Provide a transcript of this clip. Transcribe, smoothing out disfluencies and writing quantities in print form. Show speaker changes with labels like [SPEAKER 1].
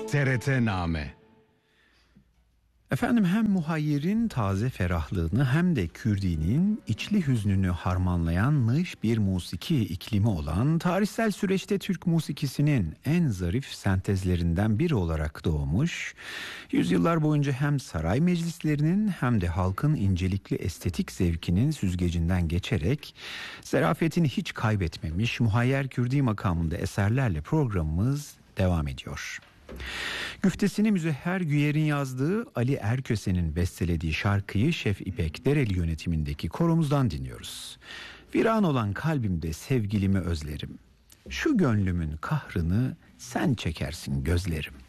[SPEAKER 1] TRT-Name.
[SPEAKER 2] Efendim, hem muhayyirin taze ferahlığını hem de Kürdi'nin içli hüznünü harmanlayan nış bir musiki iklimi olan, tarihsel süreçte Türk musikisinin en zarif sentezlerinden biri olarak doğmuş, yüzyıllar boyunca hem saray meclislerinin hem de halkın incelikli estetik zevkinin süzgecinden geçerek zarafetini hiç kaybetmemiş muhayyer Kürdi makamında eserlerle programımız devam ediyor. Güftesini Müzehher Güyer'in yazdığı, Ali Erköse'nin bestelediği şarkıyı Şef İpek Dereli yönetimindeki koromuzdan dinliyoruz. Viran olan kalbimde sevgilimi özlerim. Şu gönlümün kahrını sen çekersin gözlerim.